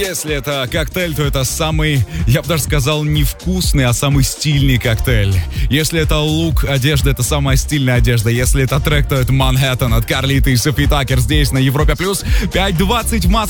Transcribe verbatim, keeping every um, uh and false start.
Если это коктейль, то это самый, я бы даже сказал, невкусный, а самый стильный коктейль. Если это лук, одежда, это самая стильная одежда. Если это трек, то это Манхэттен от Карлиты и Софи Таккер здесь на Европе Плюс. пять двадцать